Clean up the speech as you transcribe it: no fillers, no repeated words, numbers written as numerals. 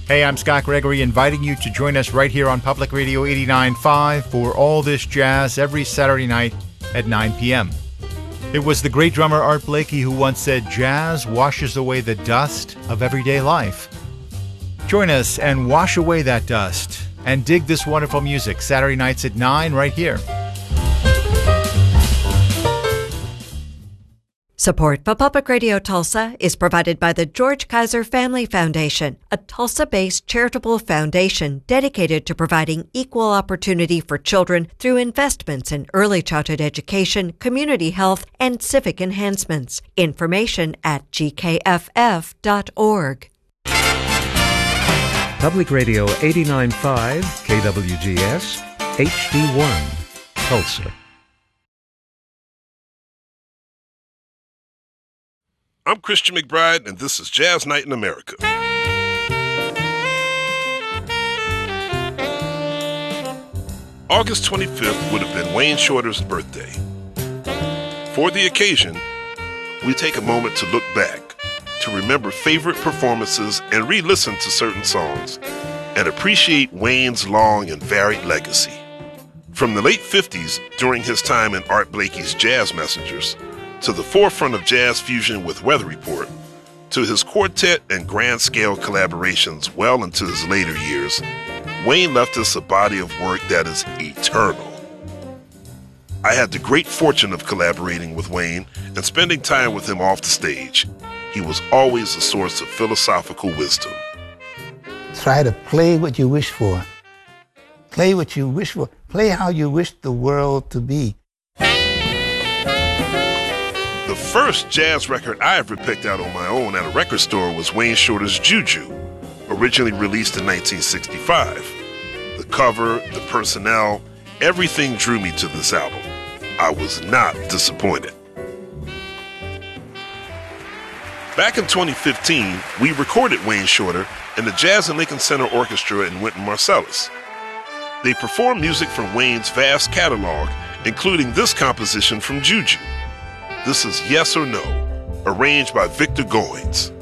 Hey, I'm Scott Gregory, inviting you to join us right here on Public Radio 89.5 for All This Jazz every Saturday night at 9 p.m. It was the great drummer Art Blakey who once said, "Jazz washes away the dust of everyday life." Join us and wash away that dust and dig this wonderful music Saturday nights at 9 right here. Support for Public Radio Tulsa is provided by the George Kaiser Family Foundation, a Tulsa-based charitable foundation dedicated to providing equal opportunity for children through investments in early childhood education, community health, and civic enhancements. Information at gkff.org. Public Radio 89.5, KWGS, HD1, Tulsa. I'm Christian McBride, and this is Jazz Night in America. August 25th would have been Wayne Shorter's birthday. For the occasion, we take a moment to look back, to remember favorite performances and re-listen to certain songs, and appreciate Wayne's long and varied legacy. From the late 50s, during his time in Art Blakey's Jazz Messengers, to the forefront of jazz fusion with Weather Report, to his quartet and grand-scale collaborations well into his later years, Wayne left us a body of work that is eternal. I had the great fortune of collaborating with Wayne and spending time with him off the stage. He was always a source of philosophical wisdom. Try to play what you wish for. Play what you wish for. Play how you wish the world to be. The first jazz record I ever picked out on my own at a record store was Wayne Shorter's Juju, originally released in 1965. The cover, the personnel, everything drew me to this album. I was not disappointed. Back in 2015, we recorded Wayne Shorter in the Jazz and Lincoln Center Orchestra in Wynton Marsalis. They performed music from Wayne's vast catalog, including this composition from Juju. This is Yes or No, arranged by Victor Goines.